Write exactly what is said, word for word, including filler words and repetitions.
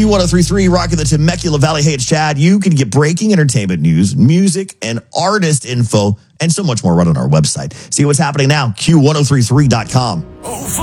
Q ten thirty-three, rocking the Temecula Valley. Hey, it's Chad. You can get breaking entertainment news, music, and artist info, and so much more right on our website. See what's happening now, Q ten thirty-three dot com.